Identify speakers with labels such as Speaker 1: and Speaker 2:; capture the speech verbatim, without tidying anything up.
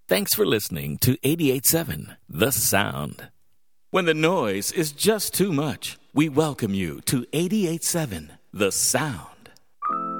Speaker 1: Thanks for listening to eighty-eight point seven The Sound. When the noise is just too much, we welcome you to eighty-eight point seven The Sound.